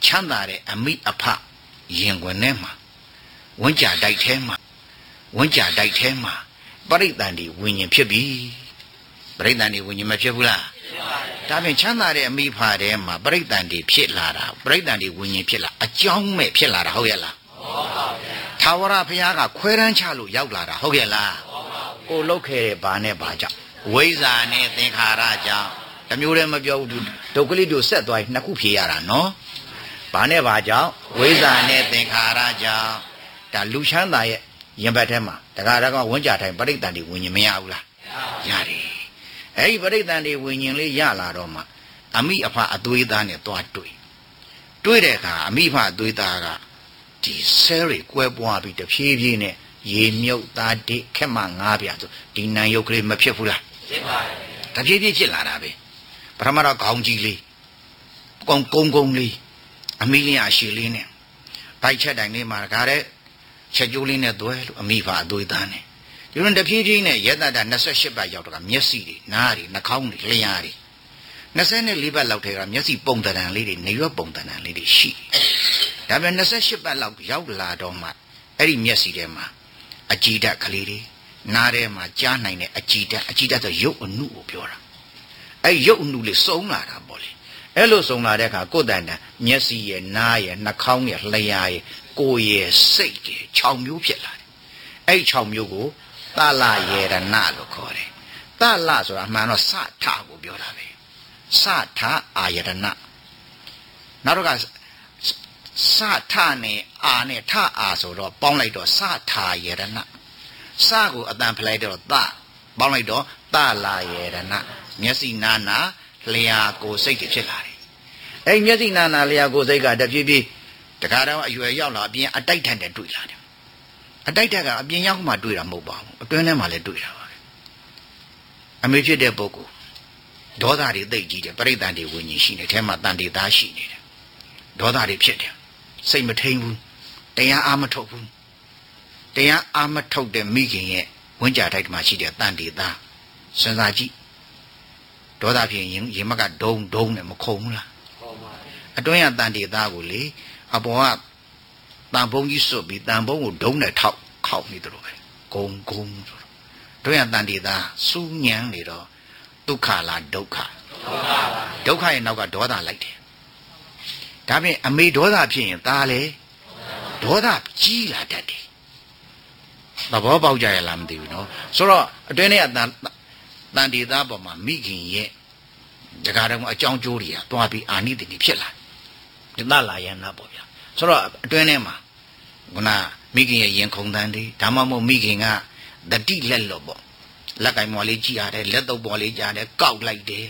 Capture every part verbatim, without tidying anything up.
ချမ်းသာတဲ့အမိအဖရင်ခွင်ထဲမှာဝန်းကြတိုက်ထဲမှာဝန်းကြတိုက်ထဲမှာပရိသန္တိဝိညာဉ်ဖြစ်ပြီပရိသန္တိဝိညာဉ်မဖြစ်ဘူးလားဒါဖြင့်ချမ်းသာတဲ့အမိဖထဲမှာပရိသန္တိဖြစ်လာတာပရိသန္တိဝိညာဉ်ဖြစ်လာအကြောင်းမဲ့ဖြစ်လာတာဟုတ်ရဲ့လားဟုတ်ပါဗျာထာဝရဘုရားကခွဲတန်းချလို့ရောက်လာတာဟုတ်ရဲ့လားကိုလုတ်ခဲ့တဲ့ဘာနဲ့ဘာကြောင့်ဝိဇ္ဇာနဲ့သင်္ခါရကြောင့်တမျိုးတည်းမပြောဘူးဒုက္ခလိတို့ဆက်သွားရင်နှစ်ခုဖြေရတာနော်ဘာနဲ့ဘာကြောင့်ဝိဇ္ဇာနဲ့သင်္ခါရကြောင့်ဒါလူချမ်းသာရဲ့ရင်ဘတ်ထဲမှာတခါတခါဝန်းကြတိုင်းပရိသန္တိဝိညာဉ်မရဘူးလားရတယ်အဲ့ဒီပရိသန္တိဝိညာဉ်လေးရလာတော့မှအမိအဖအသွေးသားနဲ့သွားတွေ့တွေ့တဲ့အခါအမိအဖအသွေးသားကဒီဆဲတွေကွဲပွားပြီးတဖြည်းဖြည်းနဲ့ရေမြုပ်သားတိခက်မှငားပြဆိုဒီနံရုပ်ကလေးမဖြစ်ဘူးလားဖြစ်ပါတယ်တဖြည်းဖြည်းဖြစ်လာတာပဲပထမတော့ခေါင်းကြီးလေးကုန်းကုန်းကုန်းလေးအမိလင်းအရှိလေးနဲ့ဘိုက်ချက်တိုင်လေးမှာဒါတဲ့ချက်ကျိုးလေးနဲ့သွဲလို့အမိဖာအသွေးသားနဲ့ဒီလိုတဖြည်းဖြည်းနဲ့ရတ္တတာနှစ်ဆယ့်ရှစ်ပတ်ရောက်တော့မျက်စိတွေနားတွေနှာခေါင်းတွေလျှာတွေနှစ်ဆယ့်လေးပတ်လောက်ထဲကမျက်စိပုံတံလေးတွေနေရွက်ပုံတံလေးတွေရှိဒါပေမဲ့နှစ်ဆယ့်ရှစ်ပတ်လောက်ရောက်လာတော့မှအဲ့ဒီမျက်စိထဲမှာအကြည်ဓာတ်ကလေးတွေနားထဲမှာကြားနိုင်တဲ့အကြည်ဓာတ်အကြည်ဓာတ်ဆိုရုပ်အနုကိုပြောတာအဲ့ရုပ်အနုလေးစုံလာတာပေါ့လေအဲ့လိုစုံလာတဲ့အခါကိုယ်တန်တန်မျက်စိရဲ့နားရဲ့နှာခေါင်းရဲ့လျှာရဲ့ကိုယ်ရဲ့စိတ်ရဲ့ခြောက်မျိုးဖြစ်လာတယ်အဲ့ခြောက်မျိုးကိုသလယေရဏလို့ခေါ်တယ်သလဆိုတာအမှန်တော့စထကိုပြောတာပဲစထအာယရဏနောက်တော့ကစထနဲ့အာနဲ့ထအာဆိုတော့ပေါင်းလိုက်တော့စထာယေရဏစကိုအတန်ဖလိုက်တော့သပေါင်းလိုက်တော့သလာယေရဏမျက်စိနာနာလျှာကိုစိတ်တွေဖြစ်လာတယ်အဲ့မျက်စိနာနာလျှာကိုစိတ်ကတဖြည်းဖြည်းတခါတော့အရွယ်ရောက်လာအပြင်အတိုက်ထန်တဲ့တွေ့လာတယ်အတိုက်ထက်ကအပြင်ရောက်မှတွေ့တာမဟုတ်ပါဘူးအတွင်းထဲမှာလည်းတွေ့တာပါပဲအမေဖြစ်တဲ့ပုဂ္ဂိုလ်ဒေါသတွေသိကြီးတယ်ပရိသန္တိဝိညာဉ်ရှိနေထဲမှာတန်တေသားရှိနေတယ်ဒေါသတွေဖြစ်တယ်စိတ်မထိန်ဘူးတရားအာမထုတ်ဘူးတရားအာမထုတ်တဲ့မိခင်ရဲ့ဝိညာဉ်တိုက်မှာရှိတဲ့တန်တေသားစဉ်းစားကြည့်ဒေါသဖြစ်ရင်ရင်မကဒုံဒုံနဲ့မခုံဘူးလားအတွင်းကတန်တေသားကိုလေအပေါ်ကတန်ဖုံးကြီးစွတ်ပြီးတန်ဖုံးကိုဒုံနဲ့ထောက်ခောက်နေတယ်လို့ပဲဂုံဂုံဆိုတော့တို့ရတန်တေသားစူးညံနေတော့ဒုက္ခလားဒုက္ခဒုက္ခရဲ့နောက်ကဒေါသလိုက်တယ်ဒါဖြင့်အမေဒေါသဖြစ်ရင်သားလေဒေါသကြီးလာတတ်တယ်သဘောပေါက်ကြရလားမသိဘူးနော်ဆိုတော့အတွင်းထဲကတန်တန်တေသားပေါ်မှာမိခင်ရဲ့တခါတော့အကြောင်းကျိုးတွေကတွားပြီးအာနိတိဖြစ်လာဒီသလာယနာပေါ့ဗျာဆိုတော့အတွင်းထဲမှာခုနမိခင်ရဲ့ရင်ခုန်တန်းတွေဒါမှမဟုတ်မိခင်ကတတိလက်လော့ပေါ့လက်ကင်မော်လေးကြည့်ရတယ်လက်တော့ပေါ်လေးကြားတယ်ကောက်လိုက်တယ်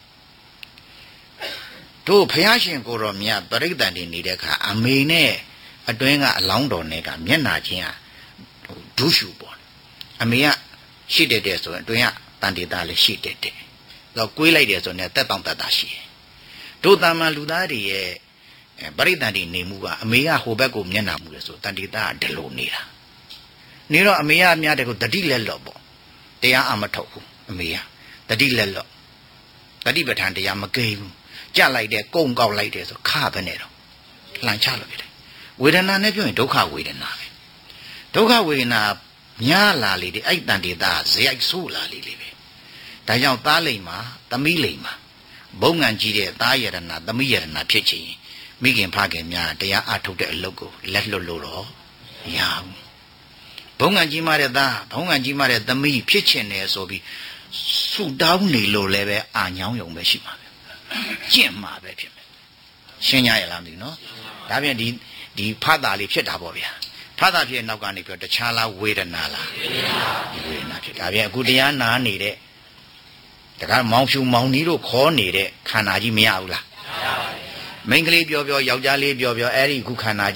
တို့ဘုရားရှင်ကိုတော်မြတ်ပရိသတ်တွေနေတဲ့အခါအမေနဲ့အတွင်းကအလောင်းတော်နဲ့ကမျက်နာချင်းဟာဒုရှုပေါ့အမေကရှိတဲ့တဲ့ဆိုရင်အတွင်းကတန်တေသားလည်းရှိတဲ့တဲ့တော့ကွေးလိုက်တယ်ဆိုရင်တက်တောင့်တတ်တာရှိတယ်တို့တာမန်လူသားတွေရဲ့ပရိသတ်တွေနေမှုကအမေကဟိုဘက်ကိုမျက်နှာမူတယ်ဆိုတန်တေသားကဒီလိုနေတာနေတော့အမေကအများတဲ့ကိုတတိလက်လော့ပေါ့တရားအမထုတ်ဘူးအမေကတတိလက်လော့တတိပဋ္ဌာန်တရားမကိဘူးကြလိုက်တယ်ကုန်းကောက်လိုက်တယ်ဆိုခပဲနဲ့တော့လှန်ချလို့ပြတယ်ဝေဒနာနဲ့ပြောရင်ဒုက္ခဝေဒနာပဲဒုက္ခဝေဒနာများလာလေဒီအဲ့တန်တေသားဇယိုက်ဆိုးလာလေလေပဲဒါကြောင့်သားလိမ်မှာသမီးလိမ်မှာဘုံငံကြီးတဲ့သားယရဏသမီးယရဏဖြစ်ချင်မိခင်ဖခင်များတရားအထုတ်တဲ့အလုပ်ကိုလက်လွတ်လို့တော့မရဘူးဘုံငံကြီးမတဲ့သားဘုံငံကြီးမတဲ့သမီးဖြစ်ချင်တယ်ဆိုပြီးဆူတောင်းနေလို့လည်းပဲအာညောင်းယုံပဲရှိမှာပဲကျင့်မှာပဲဖြစ်မယ်ရှင်းကြရလားမသိဘူးနော်ဒါပြန်ဒီဒီဖတ်တာလေးဖြစ်တာပေါ့ဗျာဖတ်တာဖြစ်နောက်ကနေပြောတခြားလားဝေဒနာလားဝေဒနာဖြစ်ဒါပြန်အခုတရားနာနေတဲ့တခါမောင်ဖြူမောင်နီးတို့ခေါ်နေတဲ့ခန္ဓာကြီးမရဘူးလားမရပါဘူးမိန်းကလေးပြောပြောယောက်ျားလေးပြောပြောအဲ့ဒီခုခန္ဓာ